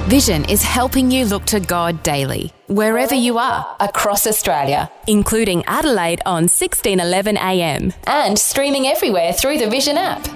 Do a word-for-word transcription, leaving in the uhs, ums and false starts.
Vision is helping you look to God daily, wherever you are, across Australia, including Adelaide on sixteen eleven A M and streaming everywhere through the Vision app.